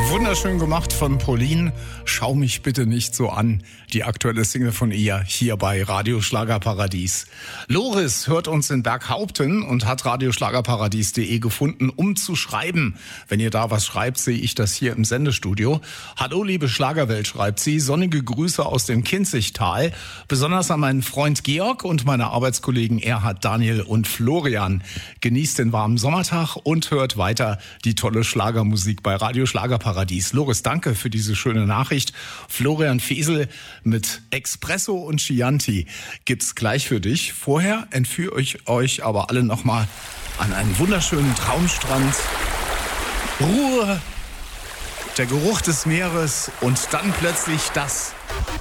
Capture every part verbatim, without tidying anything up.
Wunderschön gemacht von Pauline. Schau mich bitte nicht so an. Die aktuelle Single von ihr hier bei Radio Schlagerparadies. Loris hört uns in Berghaupten und hat radio schlagerparadies punkt de gefunden, um zu schreiben. Wenn ihr da was schreibt, sehe ich das hier im Sendestudio. Hallo liebe Schlagerwelt, schreibt sie. Sonnige Grüße aus dem Kinzigtal. Besonders an meinen Freund Georg und meine Arbeitskollegen Erhard, Daniel und Florian. Genießt den warmen Sommertag und hört weiter die tolle Schlagermusik bei Radio Schlagerparadies. Loris, danke für diese schöne Nachricht. Florian Fesel mit Espresso und Chianti gibt's gleich für dich. Vorher entführe ich euch aber alle nochmal an einen wunderschönen Traumstrand. Ruhe, der Geruch des Meeres und dann plötzlich das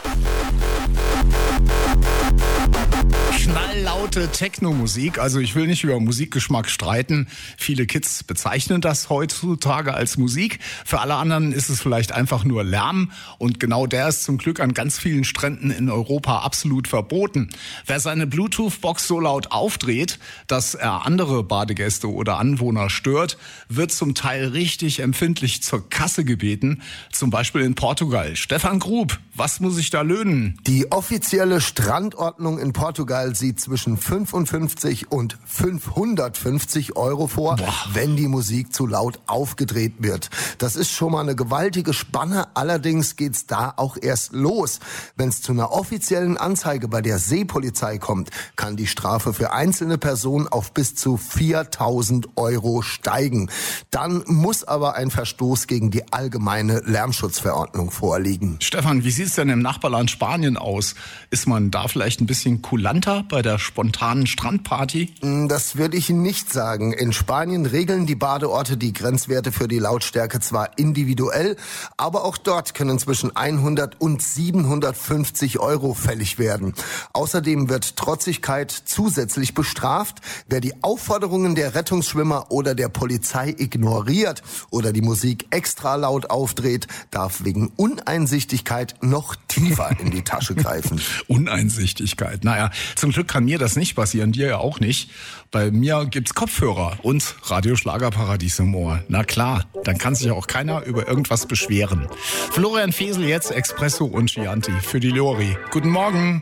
knalllaute Techno-Musik. Also ich will nicht über Musikgeschmack streiten. Viele Kids bezeichnen das heutzutage als Musik. Für alle anderen ist es vielleicht einfach nur Lärm. Und genau der ist zum Glück an ganz vielen Stränden in Europa absolut verboten. Wer seine Bluetooth-Box so laut aufdreht, dass er andere Badegäste oder Anwohner stört, wird zum Teil richtig empfindlich zur Kasse gebeten. Zum Beispiel in Portugal. Stefan Grub, was muss ich da löhnen? Die offizielle Strandordnung in Portugal sieht zwischen fünfundfünfzig und fünfhundertfünfzig Euro vor, Boah. wenn die Musik zu laut aufgedreht wird. Das ist schon mal eine gewaltige Spanne, allerdings geht's da auch erst los. Wenn es zu einer offiziellen Anzeige bei der Seepolizei kommt, kann die Strafe für einzelne Personen auf bis zu viertausend Euro steigen. Dann muss aber ein Verstoß gegen die allgemeine Lärmschutzverordnung vorliegen. Stefan, wie sieht's denn im Nachbarland Spanien aus? Ist man da vielleicht ein bisschen kulanter bei der spontanen Strandparty? Das würde ich nicht sagen. In Spanien regeln die Badeorte die Grenzwerte für die Lautstärke zwar individuell, aber auch dort können zwischen hundert und siebenhundertfünfzig Euro fällig werden. Außerdem wird Trotzigkeit zusätzlich bestraft. Wer die Aufforderungen der Rettungsschwimmer oder der Polizei ignoriert oder die Musik extra laut aufdreht, darf wegen Uneinsichtigkeit noch tiefer in die Tasche greifen. Uneinsichtigkeit. Naja, zum Glück kann mir das nicht passieren, dir ja auch nicht. Bei mir gibt's Kopfhörer und Radio Schlagerparadies im Ohr. Na klar, dann kann sich auch keiner über irgendwas beschweren. Florian Fesel jetzt, Espresso und Chianti für die Lori. Guten Morgen.